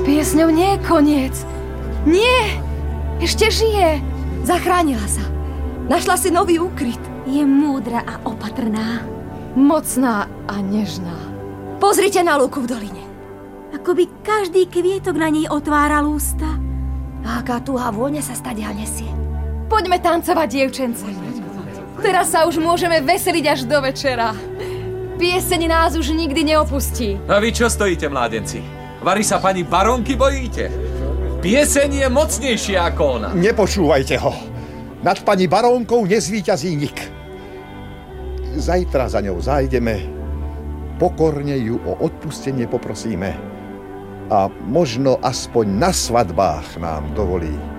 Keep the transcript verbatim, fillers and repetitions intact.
piesňou nie je koniec. Nie! Ešte žije! Zachránila sa. Našla si nový úkryt. Je múdra a opatrná. Mocná a nežná. Pozrite na lúku v doline. Ako by každý kvietok na nej otváral ústa. A aká tuhá vôňa sa stadia nesie. Poďme tancovať, dievčence. Teraz sa už môžeme veseliť až do večera. Pieseň nás už nikdy neopustí. A vy čo stojíte, mládenci? Vari sa pani barónky bojíte? Pieseň je mocnejšia ako ona. Nepočúvajte ho. Nad pani barónkou nezvíťazí nik. Zajtra za ňou zájdeme, pokorne ju o odpustenie poprosíme a možno aspoň na svadbách nám dovolí